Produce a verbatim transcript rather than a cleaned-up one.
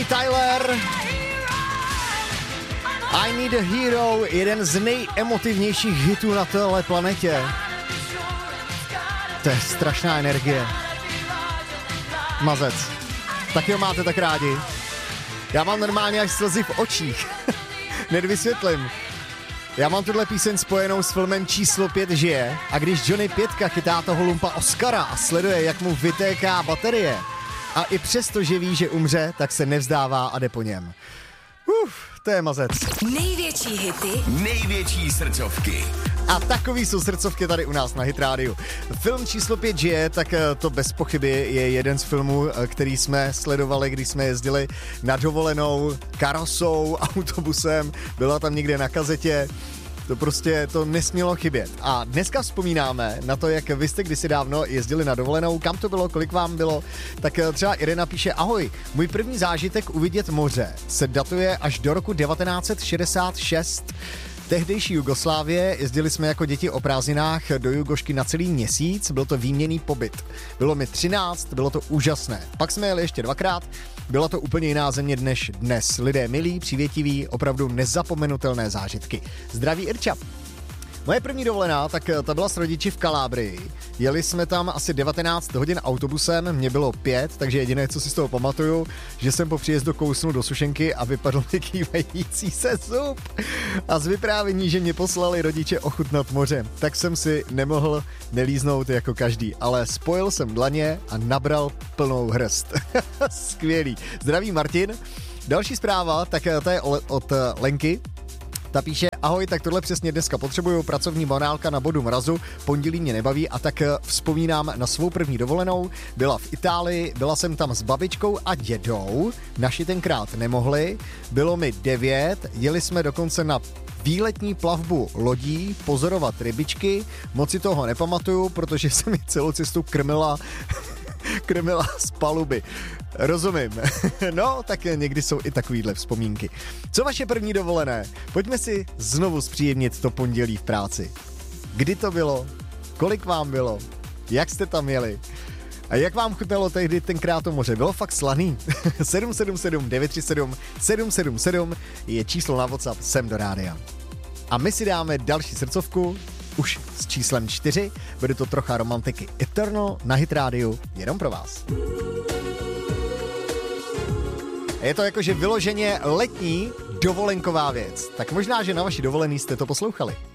Bonnie Tyler. I Need a Hero, jeden z nejemotivnějších hitů na téhle planetě. To je strašná energie. Mazec. Taky ho máte tak rádi? Já mám normálně až slzy v očích. Nedvysvětlím. Já mám tuhle píseň spojenou s filmem Číslo pět žije a když Johnny Pětka chytá toho lumpa Oscara a sleduje, jak mu vytéká baterie a i přesto, že ví, že umře, tak se nevzdává a jde po něm. Uf, to je mazec. Největší hity, největší srdcovky. A takový jsou srdcovky tady u nás na Hit Radio. Film Číslo pět žije, tak to bez pochyby je jeden z filmů, který jsme sledovali, když jsme jezdili na dovolenou karosou, autobusem, byla tam někde na kazetě. To prostě to nesmělo chybět. A dneska vzpomínáme na to, jak vy jste kdysi dávno jezdili na dovolenou, kam to bylo, kolik vám bylo. Tak třeba Irena píše, ahoj, můj první zážitek uvidět moře se datuje až do roku devatenáct set šedesát šest. Tehdejší Jugoslávie, jezdili jsme jako děti o prázdninách do Jugošky na celý měsíc, byl to výměnný pobyt. Bylo mi třináct, bylo to úžasné. Pak jsme jeli ještě dvakrát, byla to úplně jiná země než dnes. Lidé milí, přívětiví, opravdu nezapomenutelné zážitky. Zdraví Irča. Moje první dovolená, tak ta byla s rodiči v Kalábrii. Jeli jsme tam asi devatenáct hodin autobusem, mě bylo pět, takže jediné, co si z toho pamatuju, že jsem po příjezdu kousnul do sušenky a vypadl mi kývající se zub. A z vyprávění, že mě poslali rodiče ochutnat moře, tak jsem si nemohl nelíznout jako každý, ale spojil jsem dlaně a nabral plnou hrst. Skvělý. Zdraví Martin. Další zpráva, tak ta je od Lenky. Ta píše, ahoj, tak tohle přesně dneska potřebuju, pracovní morálka na bodu mrazu, pondělí mě nebaví a tak vzpomínám na svou první dovolenou, byla v Itálii, byla jsem tam s babičkou a dědou, naši tenkrát nemohli, bylo mi devět, jeli jsme dokonce na výletní plavbu lodí, pozorovat rybičky, moc si toho nepamatuju, protože jsem mi celou cestu krmila krmila z paluby. Rozumím. No, tak někdy jsou i takovýhle vzpomínky. Co vaše první dovolené? Pojďme si znovu zpříjemnit to pondělí v práci. Kdy to bylo? Kolik vám bylo? Jak jste tam jeli? A jak vám chutnalo tehdy tenkrát to moře? Bylo fakt slaný? sedm sedm sedm devět tři sedm sedm sedm sedm je číslo na WhatsApp sem do rádia. A my si dáme další srdcovku, už s číslem čtyři, bude to trocha romantiky. Eternal na Hit Radio, jenom pro vás. Je to jakože vyloženě letní dovolenková věc. Tak možná, že na vaši dovolený jste to poslouchali.